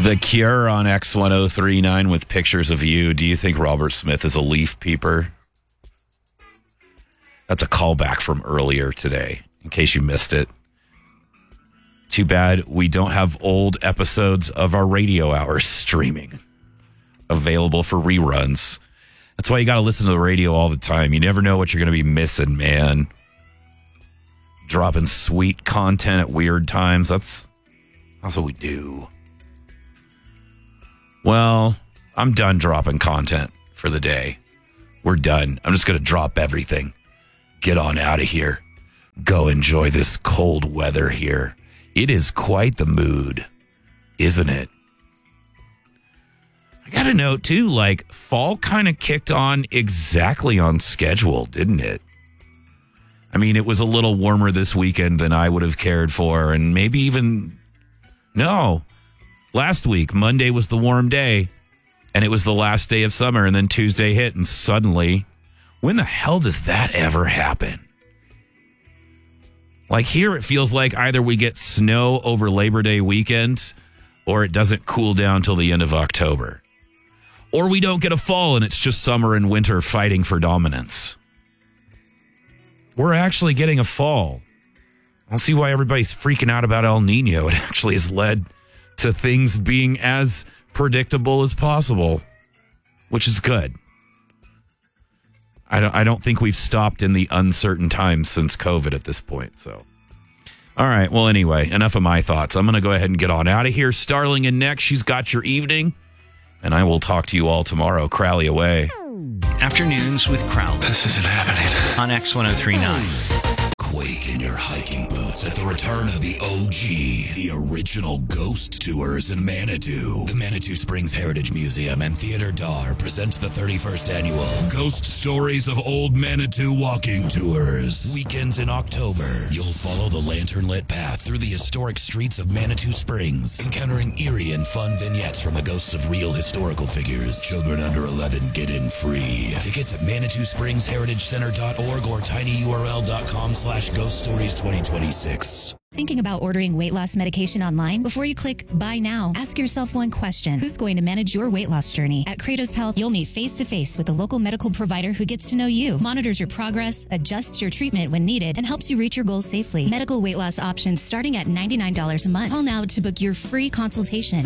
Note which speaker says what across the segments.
Speaker 1: The Cure on X1039 with pictures of you. Do you think Robert Smith is a leaf peeper? That's a callback from earlier today, in case you missed it. Too bad we don't have old episodes of our radio hours streaming available for reruns. That's why you got to listen to the radio all the time. You never know what you're going to be missing, man. Dropping sweet content at weird times. That's what we do. Well, I'm done dropping content for the day. We're done. I'm just going to drop everything. Get on out of here. Go enjoy this cold weather here. It is quite the mood, isn't it? I got to note, too, like, fall kind of kicked on exactly on schedule, didn't it? I mean, it was a little warmer this weekend than I would have cared for, and maybe even... No. Last week, Monday was the warm day, and it was the last day of summer, and then Tuesday hit, and suddenly, when the hell does that ever happen? Like here, it feels like either we get snow over Labor Day weekend, or it doesn't cool down till the end of October. Or we don't get a fall, and it's just summer and winter fighting for dominance. We're actually getting a fall. I don't see why everybody's freaking out about El Nino. It actually has led to things being as predictable as possible, which is good. I don't think we've stopped in the uncertain times since COVID at this point. So, all right. Well, anyway, enough of my thoughts. I'm going to go ahead and get on out of here. Starling in next. She's got your evening. And I will talk to you all tomorrow. Crowley away.
Speaker 2: Afternoons with Crowley.
Speaker 3: This isn't happening.
Speaker 2: On X1039.
Speaker 4: Quake in your hiking boots at the return of the OG, the original ghost tours in Manitou. The Manitou Springs Heritage Museum and Theater Dar present the 31st annual Ghost Stories of Old Manitou Walking Tours. Weekends in October, you'll follow the lantern-lit path through the historic streets of Manitou Springs, encountering eerie and fun vignettes from the ghosts of real historical figures. Children under 11 get in free. Tickets at ManitouSpringsHeritageCenter.org or tinyurl.com/Ghost Stories 2026.
Speaker 5: Thinking about ordering weight loss medication online? Before you click buy now, ask yourself one question. Who's going to manage your weight loss journey? At Kratos Health, you'll meet face-to-face with a local medical provider who gets to know you, monitors your progress, adjusts your treatment when needed, and helps you reach your goals safely. Medical weight loss options starting at $99 a month. Call now to book your free consultation.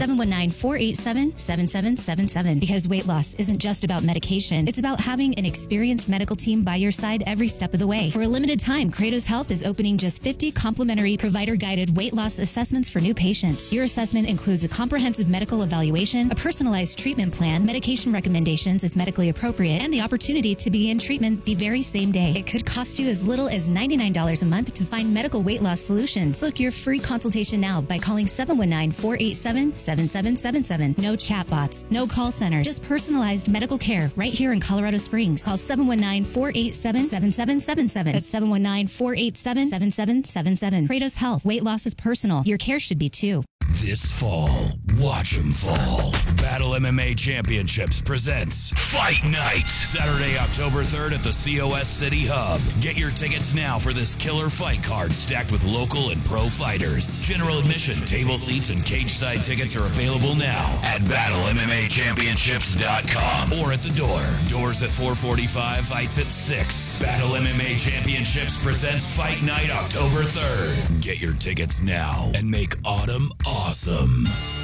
Speaker 5: 719-487-7777. Because weight loss isn't just about medication. It's about having an experienced medical team by your side every step of the way. For a limited time, Kratos Health is opening just 50 complimentary provider-guided weight loss assessments for new patients. Your assessment includes a comprehensive medical evaluation, a personalized treatment plan, medication recommendations if medically appropriate, and the opportunity to begin treatment the very same day. It could cost you as little as $99 a month to find medical weight loss solutions. Book your free consultation now by calling 719-487-7777. No chatbots, no call centers, just personalized medical care right here in Colorado Springs. Call 719-487-7777. That's 719-487-7777. Kratos Health. Weight loss is personal. Your care should be too.
Speaker 4: This fall, watch 'em fall. Battle MMA Championships presents Fight Night. Saturday, October 3rd at the COS City Hub. Get your tickets now for this killer fight card stacked with local and pro fighters. General admission, table seats, and cage side tickets are available now at BattleMMAChampionships.com or at the door. Doors at 4:45, fights at 6. Battle MMA Championships presents Fight Night October 3rd. Get your tickets now and make autumn awesome.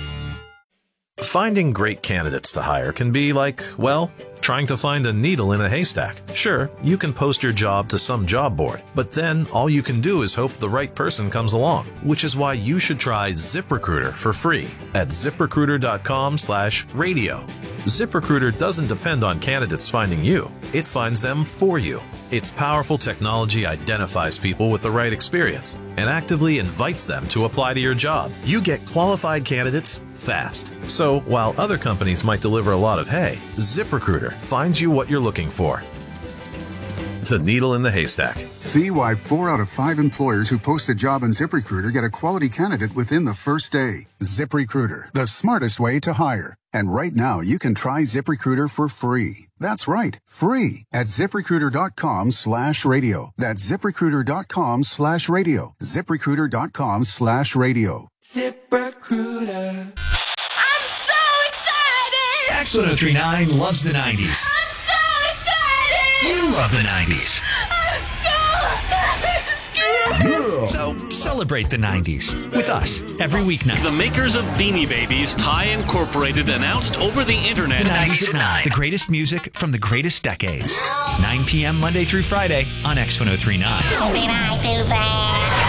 Speaker 6: Finding great candidates to hire can be like, well, trying to find a needle in a haystack. Sure, you can post your job to some job board, but then all you can do is hope the right person comes along, which is why you should try ZipRecruiter for free at ZipRecruiter.com/radio. ZipRecruiter doesn't depend on candidates finding you. It finds them for you. Its powerful technology identifies people with the right experience and actively invites them to apply to your job. You get qualified candidates fast. So while other companies might deliver a lot of hay, ZipRecruiter finds you what you're looking for. The needle in the haystack.
Speaker 7: See why 4 out of 5 employers who post a job on ZipRecruiter get a quality candidate within the first day. ZipRecruiter, the smartest way to hire. And right now, you can try ZipRecruiter for free. That's right, free at ZipRecruiter.com/radio. That's ZipRecruiter.com/radio. ZipRecruiter.com/radio.
Speaker 8: ZipRecruiter. I'm
Speaker 2: X1039 loves the 90s.
Speaker 3: I'm so excited!
Speaker 2: You love the 90s. So celebrate the 90s with us every weeknight.
Speaker 8: The makers of Beanie Babies, Thai Incorporated, announced over the internet.
Speaker 2: The 90s at 9. The greatest music from the greatest decades. 9 p.m. Monday through Friday on X1039.
Speaker 3: Did I do that?